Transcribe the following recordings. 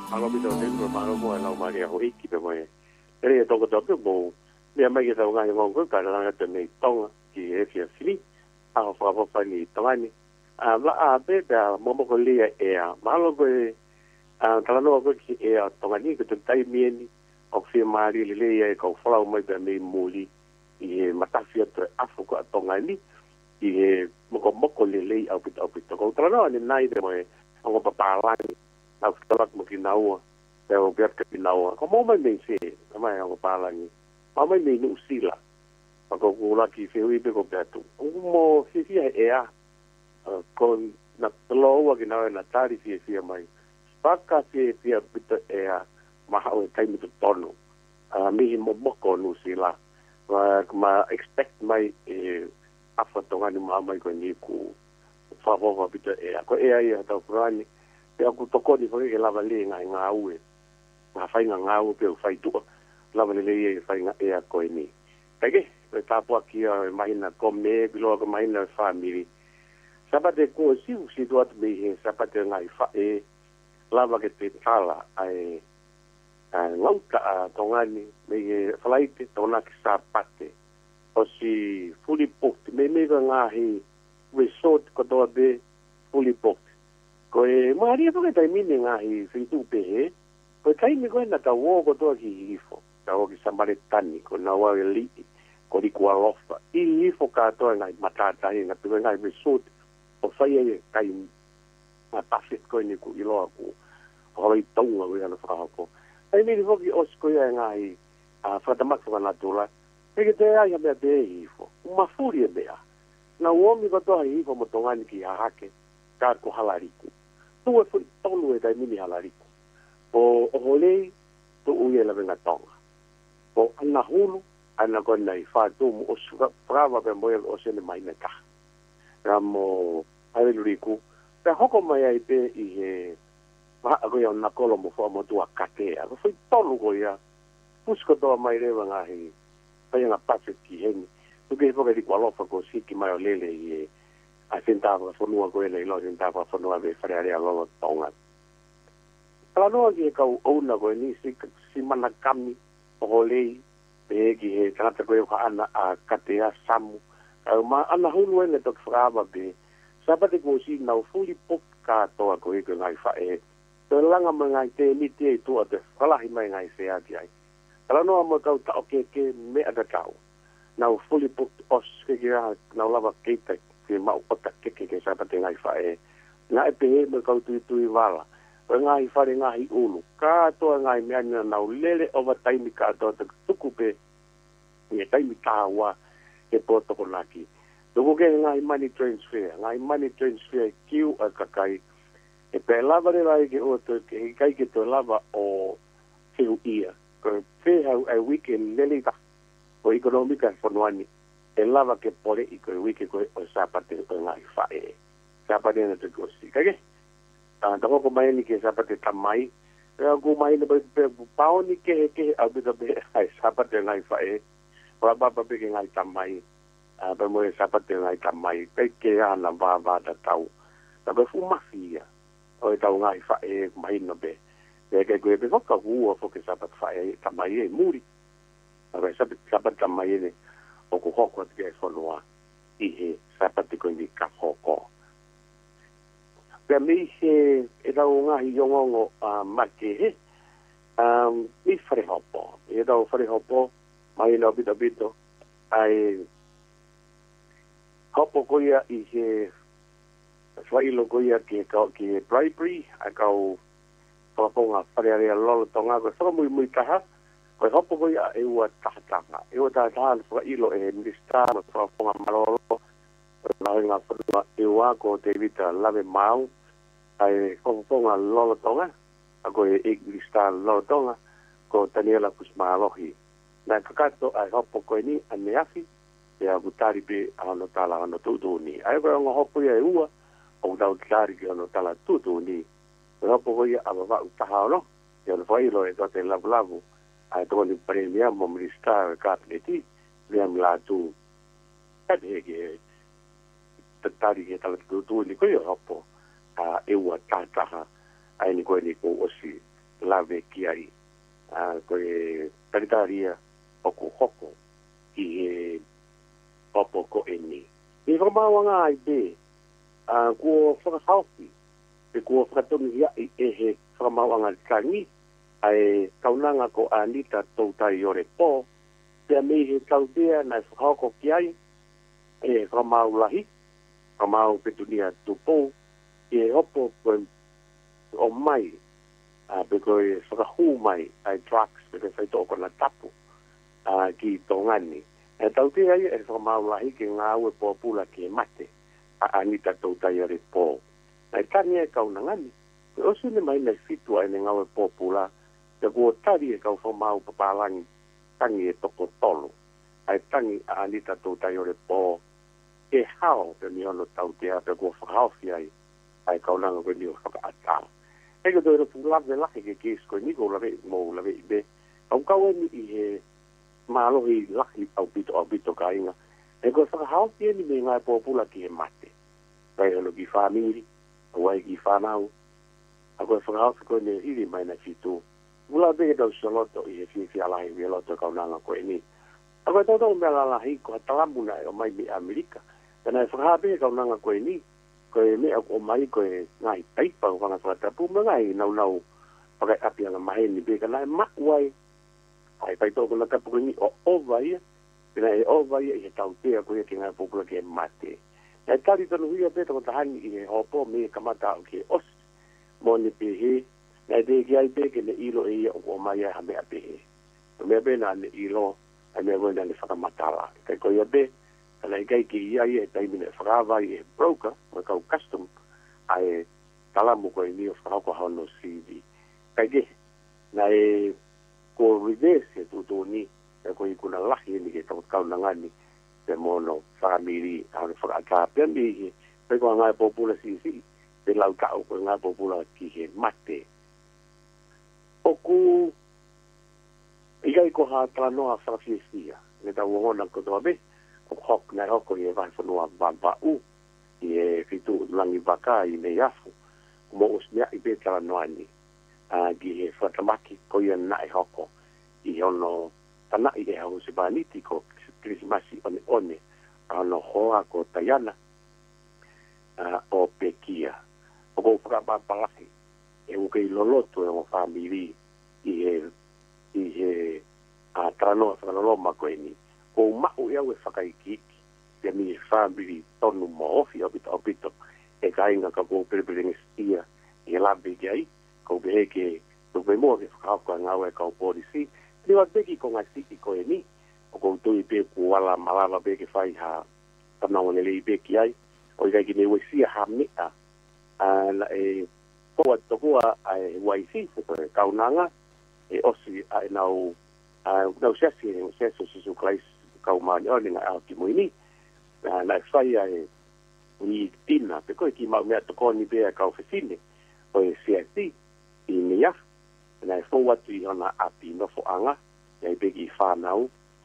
Malo bito dentro malo mo la Maria ho iki pe mo. Ele to ko to mo. Me mai ke tau ngai ngong ko ka la te nei tonga ki e fia fili. A fa fa ni tawani. A va a be da mo mo ko lia e a malo ko a kala no ko ki e a tonga ni ko te tai mieni o fia mari le le e ko flau mai be me muli i matafia te afu ko tonga ni i moko le le au pito ko kala no ni nai de mo o papalani au talak mo kinaua te o biat ke kinaua ko mo mai se mai o papalani ma mai me no sila ko kula ki feui be ko betu mo si e a con na loa que na tari fia mai paka fia bita e a maha o kai mito tono mi mo moko no sila ma expect mai afa tonga ni mai ko ni ku fa bita e a ko e a ta frani pe aku toko ni foi lava le nga ue ma fai nga u pe fai tu lava le e fai nga e a ko ni pege pe tapo aquí mai na come bilo ko mai na family sabate ko si doat me he sabate ngai fa e lava ke te tala ai lauta tongani me flight tona ki sapate o si fully booked me nga he resort ko do be fully booked ko e maria ko tai mini nga he fitu pe he ko tai mi ko na ta wo ko do ki ifo ta o ki samaritani ko na wa li ko di kwa lofa i ifo ka to ngai matata ni na pe ngai resort o fai e kai ma pafet ko ni ku ilo aku o i tonga we ana fa ko ai mi foki os ko ia ngai a fa ta mak fa na tula e ke te ai me be ifo uma furia be na o mi ko to ai ifo mo tonga ni ki a hake ka ko halariku tu e fu tolu e dai mi halariku o holei tu u ia la venga tonga o ana hulu ana ko nei fa tu mo os brava be mo o se ne mai meta ramo ai luriku pe hoko mai ai pe i he ma ko ia na kolo mo fo mo tua katea ko foi tolu ko ia pusko to mai reva nga hi pe nga pase ki heni tu ke fo ke di kwalo fa ko si ki mai lele i a sentava fo no ko ele lo sentava fo no ave fare ale lo tonga ala no ki ka o na ko ni si mana kami o lei pe ki he trata ko ana a katea samu ma ana hulu ene to fraba be sabate ko si na fully pop ka to ko e ngai fa e to langa mangai te ni te to ate fala hi mai ngai se ati ai ala no mo ka ta ke me ada kau na fully pop os ke ya na lava ke te ke ma o ta ke sabate ngai fa e na e pe me ka tu vala ngai fa re ngai ulu ka to ngai me ana na lele over time ka to tukupe ni time tawa e poto ko laki Lugo ke ngai money transfer kiu a kakai e pe lava re lai ke o to ke kai ke to lava o fiu ia ko fe ha a weekend leli ta o economica fonuani e lava ke pole i ko weekend ko o sapate o ngai fa e sapate na te gosi kage ta ko mai ni ke sapate tamai e ko mai ne pe paoni ke a bit be ai sapate ngai fa e ba be ke ngai tamai pa mo sapate ngai tamai pe ke ana va da tau ta be fu mafia o tau ngai fa e mai no be ke be ka hu o ke sapate fa e tamai e muri a be sapate tamai ne o ko hoko ke fo noa i he sapate ko ni ka hoko pe mi se e tau ngai yongo a make mi fare hopo e tau fare hopo mai no bito ai hopo ko ia i he whailo ko ia ki bribery a kau whakaponga wharearea lolo tonga ko whakamui mui taha ko hopo ko ia e ua tahatanga e ua tahatanga whailo e minister ma whakaponga malolo na hinga whanua e ua ko David Lave Mau ai whakaponga lolo tonga a ko e minister lolo tonga ko Daniela Kusmalohi na kakato ai hopo ko ni ane afi e a gutari pe ano tala ano tutu ni. Ai ko nga hopo ia e ua, o dau tari ki ano tala tutu ni. E hopo ko ia ababa utaha no, e ano whailo e tote lavu, ai toko ni premia mo minister kapleti, liam la tu. Kati heke e tari ki tala tutu ni ko ia hopo, e ua tataha, ai ni koe ni ko osi. lave ki ai ko e taritaria o ku hoko ki e popo ko e ni. Ni whamawanga ai be kua whakahauki e kua whakatonu ia i e he whamawanga kangi ai kaunanga ko Anita tautai ore po pia mei he tautea na whakahauko ki ai e whamau lahi whamau petunia tupo e hopo o mai pe koe whakahu mai ai drugs pe koe whaitoko na tapu ki tongani. E tautea ia e whamau lahi ke ngā ue pōpula ke mate a Anita tautai ore po. Ai tani e kaunangani pe osu ne mai nei fitua e ne ngā ue pōpula te kua tari e kau whamau papalangi tangi e toko tolo. Ai tangi a Anita tautai ore po e hao pe mi ono tautea pe kua whakahauwhi ai kaunanga koe ni o whakaatao. Ega doi rapu lawe laki ke kes koe ni ko lawe mō lawe i be. Au kau e ni i he mālohi laki au bito ka inga. E koe whakahauwhi e ni me ngai pōpula ki he mate. Kai hano ki whamiri, awai ki whanau. A koe whakahauwhi koe ne hiri mai na fitu. Mula be dau soloto i he whiwhi alahi me loto kaunanga koe ni. A koe tau mea lalahi ko hatalamuna e o mai mi Amerika. Tena e whakahape kaunanga koe ni. Koe mea o mai koe ngai taipa o whanga whakatapu me ngai nau pakai api anga mahe ni beka nai makuai. Ai pai tōku na tapu koe ni o ova ia. Pena e ova ia i he tautea koe ki ngai pōpula ke mate. E tari tonu huia peta ko tahani i he hopo me kamata o ke os. Mo ni pehe. Nai te ki ai peke ne ilo e ia o mai ai hamea pehe. O mea pena ne ilo ai mea koe ne whakamatala. Kai koe ia pe. Kana i kai ki ia e taimine whakawai e broker, ma kau custom, ai talamu koe ni o whakako hano CV. Kai ke, na e ko reverse e tuto ni, e koe i kuna lahi ni ke tau kaunangani, te mono whakamiri, ane whakakapia mi he, pe koa ngai popula si, pe lau kau koe ngai popula ki he mate. Oku, i kai ko ha talanoa whakawhiawhia, ne tau wongona kotoa be, hok na hoko i e vai whanua wambau i e whitu langi waka i nei afu mo usmea i betala noani ki he whatamaki ko i na e hoko i ono tana i e hau se baniti ko Krismasi one ano hoa ko Tayana o Pekia o ko whakapapalaki e uke i lolotu e o whamiri i he tranoa whakaloloma koe ni ko mau ia we whakaikiki, te mi whāmbiri tonu mo ofi opito, e ka inga ka kō pereperengi stia, e labe ki ai, ko behe ke, ko be mō ke whakauka ngāwe ka o polisi, ni wa beki ko ngā siki ko e ni, o ko tui pe ku wala malava beke whai ha, tanau ne lei beki ai, o i kai ki ne wesia ha mea, na e, koa tokua ai waisi, kaunanga, e osi ai nau sesi sisu klaisi, kau maani oni nga au ki muini na whai ai ni tina pe koe ki mau mea toko ni bea kau whesine o e CIT i mea na e fōwatu i hona api nofo anga i begi whanau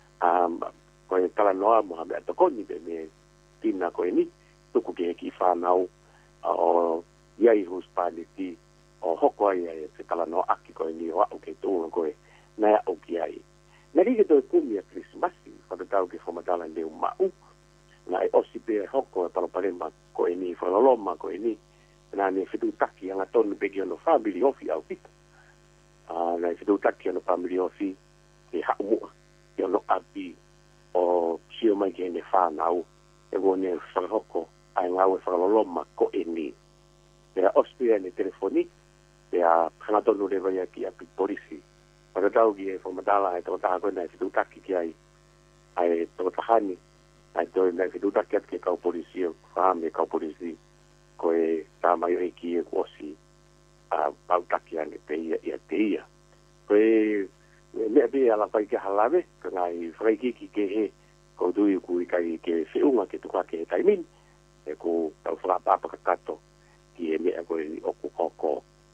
koe tala noa moha mea toko ni be me tina koe ni tuku ke ki whanau o iai huspaniti o hoko ai e te tala noa aki koe ni o au ke tūna koe na au ki ai. Na rige toi kumia Krismasi, whakatau ke whamatala leo mau, na e osi pe hoko e paraparema ko e ni, whalaloma ko e ni, na ne whitutaki anga tonu peki ono whamiri ofi au pita. Na e whitutaki ono whamiri ofi e haumua, e ono api o sio mai ke ne whanau, e wone whakahoko ai ngau e whalaloma ko e ni. Pea osi pe ne telefoni, pea hangatonu rewai aki api polisi, whakatau ki e whamatala e tawataha koe nei whitutaki ki ai tawatahani ai toi nei whitutaki atu ke kau polisi o whahame kau polisi koe tāmai o eki e kuosi pautaki ane te ia koe mea be ala pai ke halawe ka ngai whaikiki ke he ko tui ku i kai ke whiunga ke tuka ke he taimin e ku tau whakapapa kakato ki e mea koe ni oku koko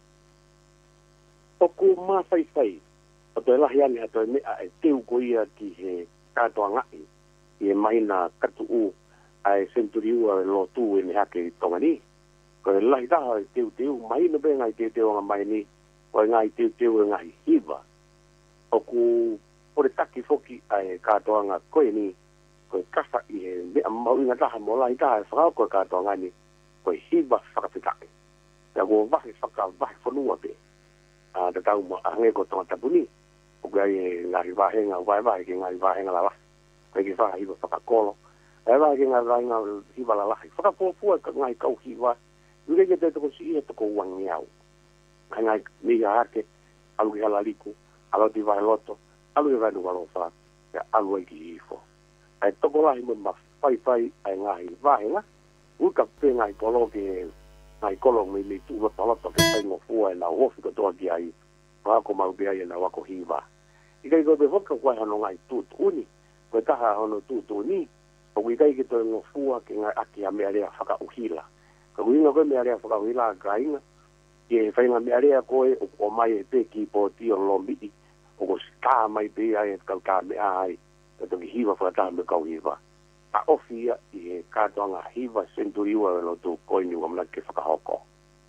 oku mawhaiwhai o te lahi ane a toi mea e teu ko ia ki he katoa ngai i e maina katu u ai senturi ua e lo tu e me hake i tonga ni. Ko e lahi taha e teu maina be ngai teu anga mai ni ko ngai te ngai hiva o ku ore taki foki ai katoa nga koe ni koe kasa i he mea mau inga taha mo lai taha e whakao koe katoa nga ni koe hiva whakapitake ya ko vahe whanua pe te tau mo ahange ko tonga tapuni o koe ai ngari vahenga vai ke ngari vahenga la vahe koe ke whaha hiva whakakolo e vahe ke ngari vahenga hiva la lahi whakapua ka ngai kau hiva ure ke te toko si e toko wangi au ngai miha hake alu ki halaliku alo ti vahe loto alu e vanu walo wha e alu e ki hifo ai toko lahi mo ma whai ai ngai vahenga uka pe ngai polo ke ngai kolo me le tu loto ke sai ngo fua e na wofi ko toa ki ai wako mau pe ai e na wako hiva ikai ko be hoka kwa hano ngai tutu uni ko taha hono tutu ni o ikai ke to ngo fua ke ngai aki a mea rea whaka uhila ka uinga koe mea rea whaka uhila ka inga ke whainga mea rea koe o mai e pe ki po tio lomiti o ko staa mai pe ai e kau ka mea ai ka toki hiva whakataha me kau hiva a ofia i he katoanga hiva senturiwa no tu koini wa mna ke whakahoko